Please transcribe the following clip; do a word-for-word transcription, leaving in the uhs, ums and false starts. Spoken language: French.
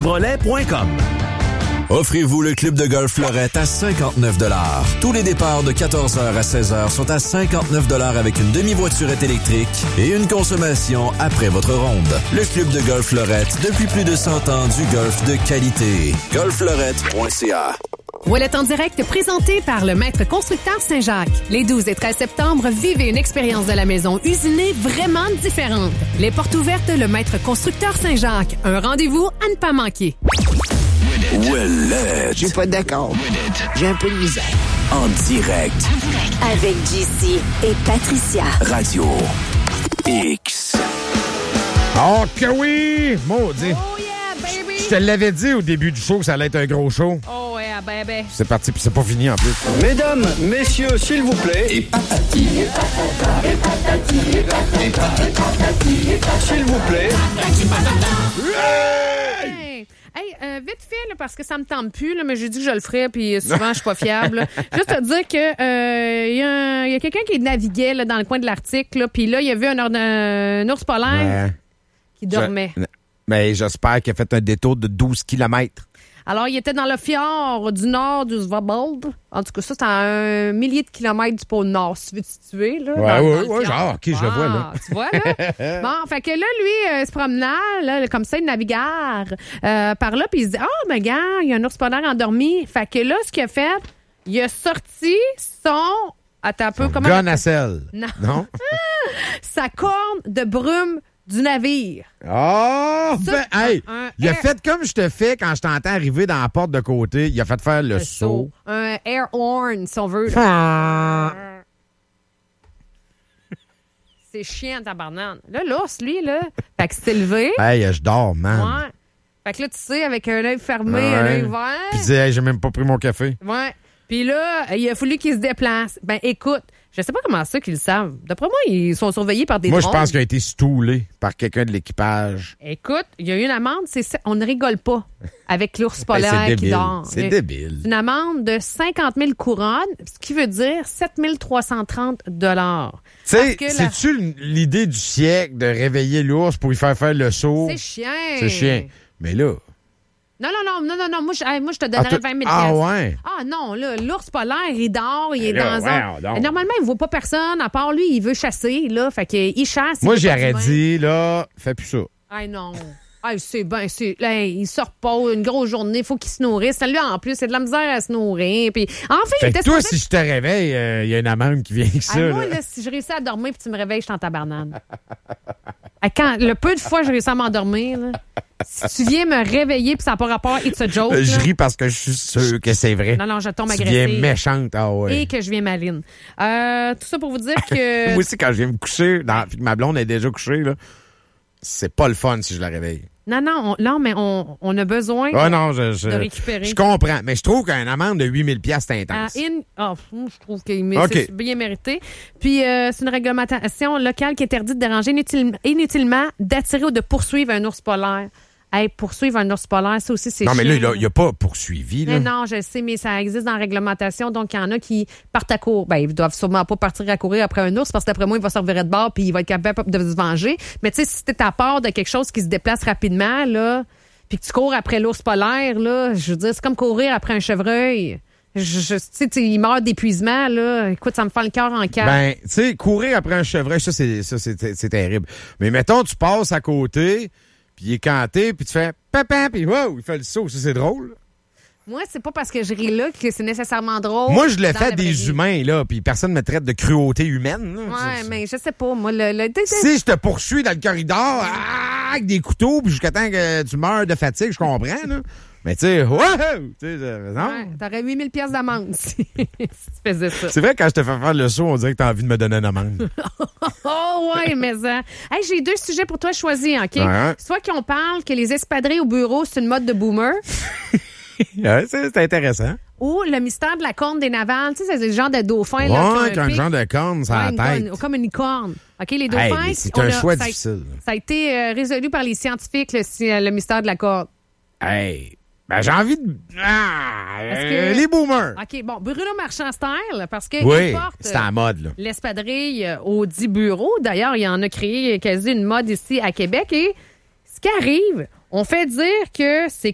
chevrolet point com. Offrez-vous le club de golf Fleurette à cinquante-neuf dollars. Tous les départs de quatorze heures à seize heures sont à cinquante-neuf dollars avec une demi-voiturette électrique et une consommation après votre ronde. Le club de golf Fleurette, depuis plus de cent ans, du golf de qualité. golf fleurette point c a. Ouellet en direct présenté par le Maître Constructeur Saint-Jacques. Les douze et treize septembre, vivez une expérience de la maison usinée vraiment différente. Les portes ouvertes, le Maître Constructeur Saint-Jacques. Un rendez-vous à ne pas manquer. Ouellet. Je suis pas d'accord. J'ai un peu de misère. En direct. Avec J C et Patricia. Radio X. Oh que oui! Maudit. Oh yeah, baby! Je te l'avais dit au début du show que ça allait être un gros show. Oh yeah, baby! C'est parti, puis c'est pas fini en plus. Mesdames, messieurs, s'il vous plaît. Et patati. Et patata. Et patati. Et patati. Et patati. Et patati. S'il vous plaît. Hey, hey euh, vite fait, là, parce que ça me tente plus, là, mais j'ai dit que je le ferais, puis souvent, je suis pas fiable. Là. Juste te dire que il euh, y a, y a quelqu'un qui naviguait là, dans le coin de l'article, puis là, il y avait un, un, un ours polaire Ouais. qui dormait. Je, mais j'espère qu'il a fait un détour de douze kilomètres. Alors, il était dans le fjord du nord du Svalbard. En tout cas, ça, c'est à un millier de kilomètres du pôle nord, si tu veux te situer. Là, Ouais, dans, ouais, dans le ouais, fjord. genre, OK, je le vois, là. Tu vois, là? Bon, fait que là, lui, euh, se promenait, là, comme ça, il naviguait euh, par là, puis il se dit, ah, oh, mais gars, il y a un ours polaire endormi. Fait que là, ce qu'il a fait, il a sorti son... Attends un peu, Son comment... gun à sel. Non. Non? Sa corne de brume du navire. Oh! Ça, Ben, hey, un il a air- fait comme je te fais quand je t'entends arriver dans la porte de côté. Il a fait faire le, Le saut. saut. Un air horn, si on veut. là. Ah. C'est chiant, tabarnane. Là, l'ours, lui, là, fait que s'est levé. Hey, je dors, man. Ouais. Fait que là, tu sais, avec un œil fermé, Ouais. un œil ouvert. Puis il dit, hey, j'ai même pas pris mon café. Ouais. Puis là, il a fallu qu'il se déplace. Ben, écoute, je sais pas comment ça qu'ils le savent. D'après moi, ils sont surveillés par des Moi, je drones. pense qu'il a été stoulé par quelqu'un de l'équipage. Écoute, il y a eu une amende, c'est ça. On ne rigole pas avec l'ours polaire Hey, c'est qui débile. dort. C'est Il y a débile. Une amende de cinquante mille couronnes, ce qui veut dire sept mille trois cent trente dollars. Tu sais, Parce que la- c'est-tu l'idée du siècle de réveiller l'ours pour lui faire faire le saut? C'est chiant. C'est chiant. Mais là... Non, non, non, non, non, non. Moi, je, hey, moi, je te donnerais Ah, tu- vingt mille ah, piastres. ouais? Ah non, là, l'ours polaire, il dort, il est Mais là, dans voyons un... donc. Normalement, il ne voit pas personne, à part lui, il veut chasser, là. Fait qu'il chasse. Moi, il veut pas j'aurais d'humain. dit, là, fais plus ça. Hey, non. Hey, c'est bien, c'est... Hey, il sort pas une grosse journée, il faut qu'il se nourrisse. Lui, en plus, c'est de la misère à se nourrir. Puis, enfin, Fait il que était toi, supposé- si je te réveille, il y a une amende qui vient avec ça. Hey, moi, là. là, si je réussis à dormir puis tu me réveilles, je suis en tabarnane. Hey, quand, le peu de fois que je réussis à m'endormir, là, si tu viens me réveiller puis ça n'a pas rapport, it's a joke. Je là. ris parce que je suis sûr que c'est vrai. Non, non, je tombe Tu agressée. viens méchante, ah ouais. Et que je viens maline. Euh, tout ça pour vous dire que... Moi aussi, quand je viens me coucher, dans, puis que ma blonde est déjà couchée, là, c'est pas le fun si je la réveille. Non, non, on, non mais on, on a besoin Ah non, je, je, de récupérer. je comprends. Mais je trouve qu'une amende de huit mille dollars, c'est À intense. in... oh, je trouve que mais OK. c'est bien mérité. Puis, euh, c'est une réglementation locale qui interdit de déranger inutilement, inutilement d'attirer ou de poursuivre un ours polaire. Hey, poursuivre un ours polaire, ça aussi, c'est Non, mais là, chiant. il n'a pas poursuivi. Là. Mais non, je sais, mais ça existe dans la réglementation. Donc, il y en a qui partent à courir. Ben, ils doivent sûrement pas partir à courir après un ours parce que d'après moi, il va se revirer de bord puis il va être capable de se venger. Mais tu sais, si t'es à part de quelque chose qui se déplace rapidement, là, puis que tu cours après l'ours polaire, là, je veux dire, c'est comme courir après un chevreuil. Je, je, tu sais, tu sais, il meurt d'épuisement, là. Écoute, ça me fait le cœur en quatre. Ben, tu sais, courir après un chevreuil, ça, c'est, ça c'est, c'est terrible. Mais mettons, tu passes à côté, puis il est canté, puis tu fais papa, puis wow, il fait le saut. Ça, c'est drôle. Moi, c'est pas parce que je ris là que c'est nécessairement drôle. Moi, je l'ai dans fait la vraie des vie. humains, là, puis personne me traite de cruauté humaine. Là. Ouais, C'est- c'est- mais je sais pas. Moi, le. le Si je te poursuis dans le corridor ah, avec des couteaux, puis jusqu'à temps que tu meurs de fatigue, je comprends, là. Mais tu sais, wow! Tu sais, euh, non. Ouais, t'aurais huit mille piastres d'amende si, si tu faisais ça. C'est vrai, quand je te fais faire le saut, on dirait que t'as envie de me donner une amende. Oh ouais, mais ça. Hey, j'ai deux sujets pour toi choisis, OK? Ouais. Soit qu'on parle que les espadrilles au bureau, c'est une mode de boomer, Ouais, c'est, c'est intéressant. ou le mystère de la corne des navales. Tu sais, c'est le genre de dauphin. Ouais, là, qui a qu'un un pic. genre de corne sur Ouais, la une tête. corne, comme une licorne. OK, les Hey, dauphins. mais c'est on un a- choix ça a- difficile. Ça a été euh, résolu par les scientifiques, le, si- euh, le mystère de la corne. Hey, ben j'ai envie de... Ah, Est-ce euh, que- les boomers. OK, bon, Bruno Marchand style, parce qu'il Oui, porte c'est à la mode, là. l'espadrille euh, au dix bureaux. D'ailleurs, il en a créé quasi une mode ici à Québec. Et ce qui arrive, on fait dire que c'est